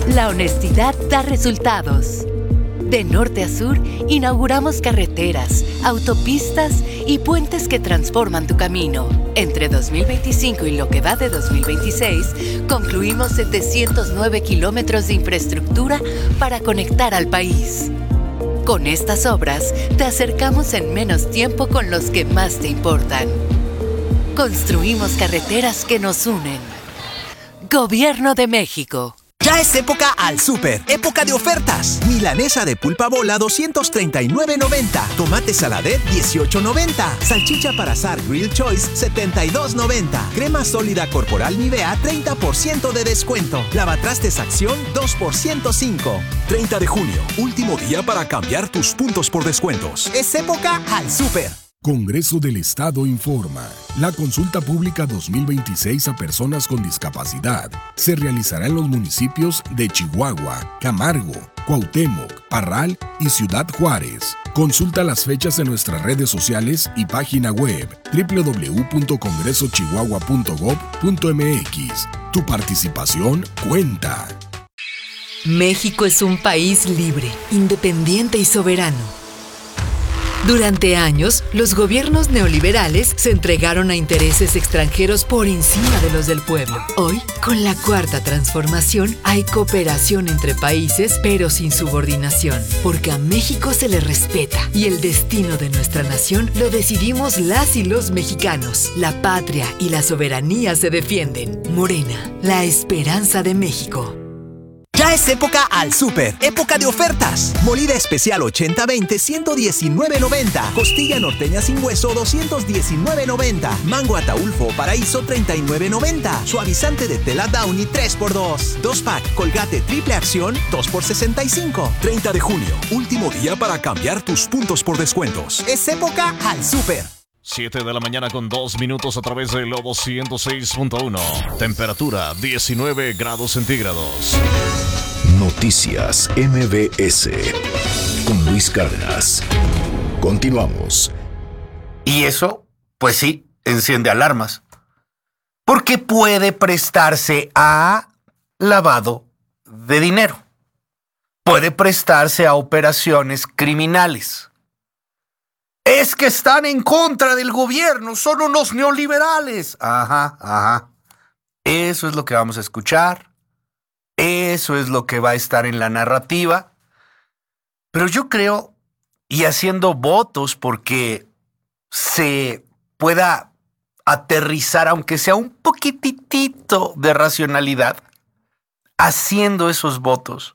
La honestidad da resultados. De norte a sur, inauguramos carreteras, autopistas y puentes que transforman tu camino. Entre 2025 y lo que va de 2026, concluimos 709 kilómetros de infraestructura para conectar al país. Con estas obras, te acercamos en menos tiempo con los que más te importan. Construimos carreteras que nos unen. Gobierno de México. Ya es época al súper, época de ofertas. Milanesa de pulpa bola 239.90, tomate saladet 18.90, salchicha para asar Grill Choice 72.90, crema sólida corporal Nivea 30% de descuento, lavatrastes Acción 2x105. 30 de junio, último día para cambiar tus puntos por descuentos. Es época al súper. Congreso del Estado informa. La consulta pública 2026 a personas con discapacidad se realizará en los municipios de Chihuahua, Camargo, Cuauhtémoc, Parral y Ciudad Juárez. Consulta las fechas en nuestras redes sociales y página web www.congresochihuahua.gov.mx. Tu participación cuenta. México es un país libre, independiente y soberano. Durante años, los gobiernos neoliberales se entregaron a intereses extranjeros por encima de los del pueblo. Hoy, con la Cuarta Transformación, hay cooperación entre países, pero sin subordinación, porque a México se le respeta y el destino de nuestra nación lo decidimos las y los mexicanos. La patria y la soberanía se defienden. Morena, la esperanza de México. Ya es época al súper, época de ofertas. Molida especial 80-20, 119.90. Costilla norteña sin hueso, 219.90. Mango ataulfo paraíso, 39.90. Suavizante de tela Downy, 3x2. 2-pack Colgate triple acción, 2x65. 30 de junio, último día para cambiar tus puntos por descuentos. Es época al súper. 7 de la mañana con 2 minutos a través de Lobo 106.1. Temperatura 19 grados centígrados. Noticias MBS con Luis Cárdenas. Continuamos. Y eso, pues sí, enciende alarmas. Porque puede prestarse a lavado de dinero. Puede prestarse a operaciones criminales. Es que están en contra del gobierno, son unos neoliberales. Ajá. Eso es lo que vamos a escuchar. Eso es lo que va a estar en la narrativa. Pero yo creo, y haciendo votos porque se pueda aterrizar, aunque sea un poquitito de racionalidad, haciendo esos votos,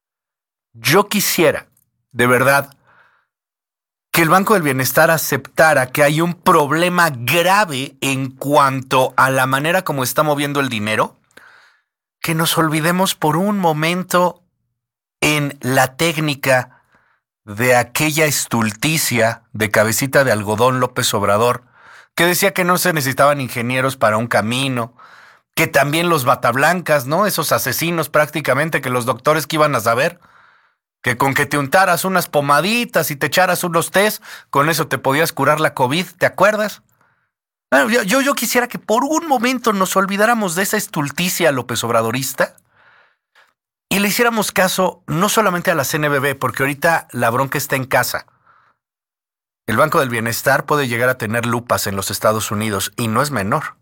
yo quisiera, de verdad, que el Banco del Bienestar aceptara que hay un problema grave en cuanto a la manera como está moviendo el dinero, que nos olvidemos por un momento en la técnica de aquella estulticia de cabecita de algodón López Obrador, que decía que no se necesitaban ingenieros para un camino, que también los batablancas, ¿no? Esos asesinos prácticamente que los doctores que iban a saber, que con que te untaras unas pomaditas y te echaras unos tés, con eso te podías curar la COVID, ¿te acuerdas? Bueno, yo quisiera que por un momento nos olvidáramos de esa estulticia López Obradorista y le hiciéramos caso no solamente a la CNBB, porque ahorita la bronca está en casa. El Banco del Bienestar puede llegar a tener lupas en los Estados Unidos y no es menor.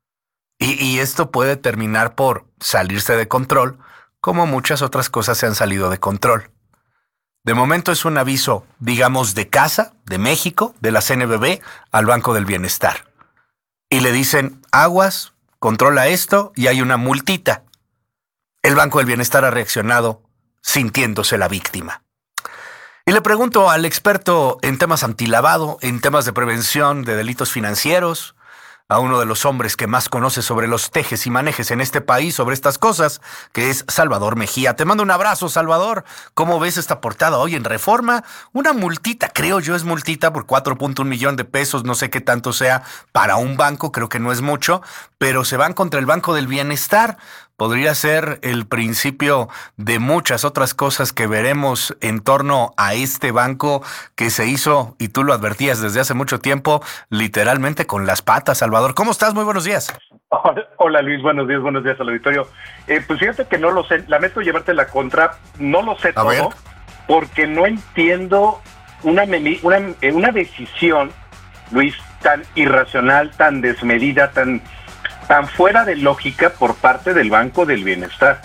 Y esto puede terminar por salirse de control, como muchas otras cosas se han salido de control. De momento es un aviso, digamos, de casa, de México, de la CNBB, al Banco del Bienestar. Y le dicen, aguas, controla esto y hay una multita. El Banco del Bienestar ha reaccionado sintiéndose la víctima. Y le pregunto al experto en temas antilavado, en temas de prevención de delitos financieros, a uno de los hombres que más conoce sobre los tejes y manejes en este país, sobre estas cosas, que es Salvador Mejía. Te mando un abrazo, Salvador. ¿Cómo ves esta portada hoy en Reforma? Una multita, creo yo es multita por 4.1 millón de pesos, no sé qué tanto sea para un banco, creo que no es mucho, pero se van contra el Banco del Bienestar. Podría ser el principio de muchas otras cosas que veremos en torno a este banco que se hizo, y tú lo advertías desde hace mucho tiempo, literalmente con las patas. Salvador, ¿cómo estás? Muy buenos días. Hola Luis, buenos días al auditorio. Pues fíjate que no lo sé, lamento llevarte la contra, no lo sé todo, porque no entiendo una decisión, Luis, tan irracional, tan desmedida, tan fuera de lógica por parte del Banco del Bienestar.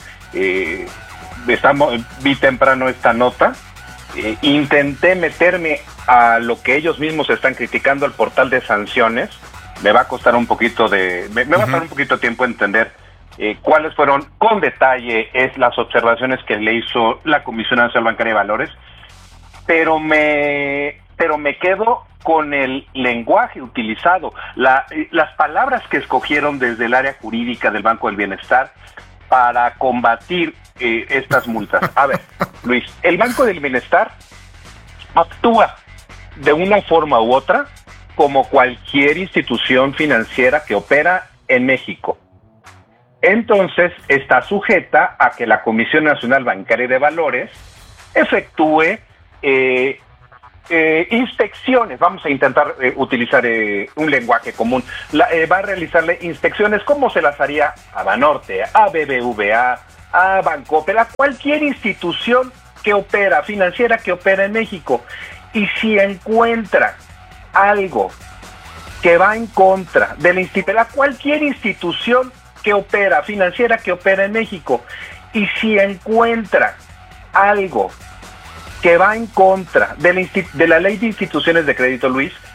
Vi temprano esta nota, intenté meterme a lo que ellos mismos están criticando al portal de sanciones. Me va a costar un poquito de tiempo entender cuáles fueron con detalle las observaciones que le hizo la Comisión Nacional Bancaria de Valores, pero me quedo con el lenguaje utilizado, las palabras que escogieron desde el área jurídica del Banco del Bienestar para combatir estas multas. A ver, Luis, el Banco del Bienestar actúa de una forma u otra como cualquier institución financiera que opera en México. Entonces, está sujeta a que la Comisión Nacional Bancaria de Valores efectúe inspecciones. Vamos a intentar utilizar un lenguaje común. Va a realizarle inspecciones como se las haría a Banorte, a BBVA, a Bancoppel, a cualquier institución que opera, financiera que opera en México. Y si encuentra algo que va en contra de cualquier institución que opera, financiera que opera en México, y si encuentra algo que va en contra de la Ley de Instituciones de Crédito, Luis,